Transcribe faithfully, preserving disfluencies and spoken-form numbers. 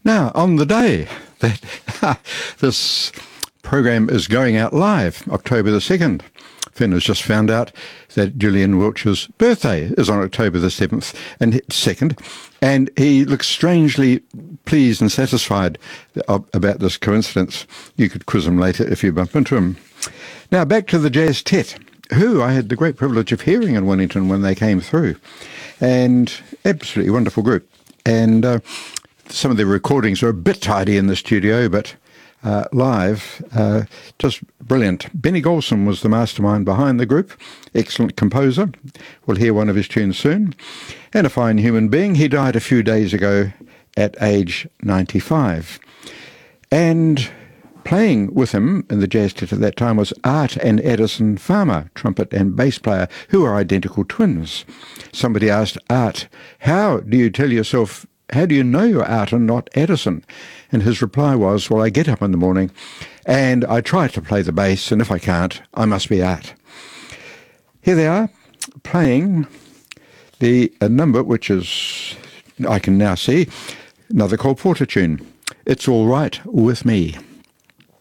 Now, on the day that this program is going out live, October the second, Finn has just found out that Julian Wiltshire's birthday is on October the seventh and second, and he looks strangely pleased and satisfied about this coincidence. You could quiz him later if you bump into him. Now, back to the Jazz Tet, who I had the great privilege of hearing in Wellington when they came through, and absolutely wonderful group. And uh, some of the recordings are a bit tidy in the studio, but uh, live, uh, just brilliant. Benny Golson was the mastermind behind the group, excellent composer. We'll hear one of his tunes soon. And a fine human being. He died a few days ago at age ninety-five. And playing with him in the Jazz Tet at that time was Art and Addison Farmer, trumpet and bass player, who are identical twins. Somebody asked Art, how do you tell yourself, how do you know you're Art and not Addison? And his reply was, well, I get up in the morning and I try to play the bass, and if I can't, I must be Art. Here they are, playing the a number which is, I can now see, another Cole Porter tune, It's All Right With Me.